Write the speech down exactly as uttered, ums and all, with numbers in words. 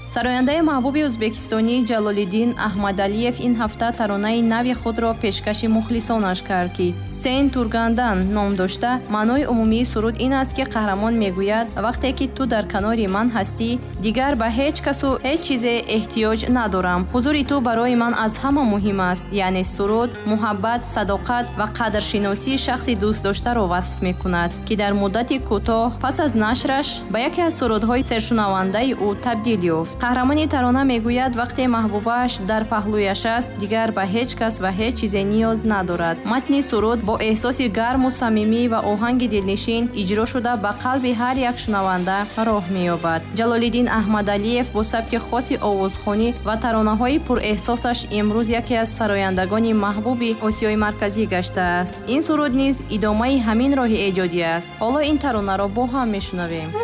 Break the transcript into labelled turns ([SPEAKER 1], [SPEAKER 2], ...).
[SPEAKER 1] сарояндаи маҳбуби ӯзбекистонӣ Ҷалолиддин Аҳмадалиев ин ҳафта таронаи нави худро пешкаши мухлисонаш кард, ки Сен Тургандан ном дошта. Маънои умумии суруд ин аст, ки қаҳрамон мегӯяд: вақте ки ту дар канори ман ҳастӣ, дигар ба ҳеҷ касу ҳеҷ чизе эҳтиёҷ надорам. ҳузури ту барои ман аз ҳама муҳим аст. Яъне суруд муҳаббат, садоқат ва қадршиносии шахси дӯстдоштаро васф мекунад, ки дар муддати кӯтоҳ пас аз нашраш ба яке аз сурудҳои сершунавандаи ӯ табдил ёфт. қаҳрамони тарона мегӯяд: вақте маҳбубааш дар паҳлӯяш аст, дигар ба ҳеҷ кас ва ҳеҷ чизе ниёз надорад. матни суруд бо эҳсоси гарму самимӣ ва оҳанги дилнишин иҷро шуда ба қалби ҳар як шунаванда роҳ меёбад. Ҷалолиддин Аҳмадалиев бо сабки хоси овозхонӣ ва таронаҳои пурэҳсосаш имрӯз яке аз сарояндагони маҳбуби Осиёи Марказӣ гаштааст. ин суруд низ идомаи ҳамин роҳи эҷодӣ аст. ҳоло ин таронаро бо ҳам мешунавем.